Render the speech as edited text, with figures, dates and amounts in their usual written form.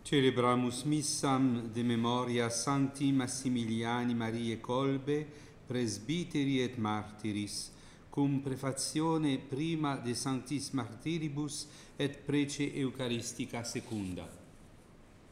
Celebramus missam de memoria Sancti Massimiliani Mariae Kolbe, presbiteri et martyris, cum prefazione prima de Sanctis Martyribus et prece Eucharistica secunda.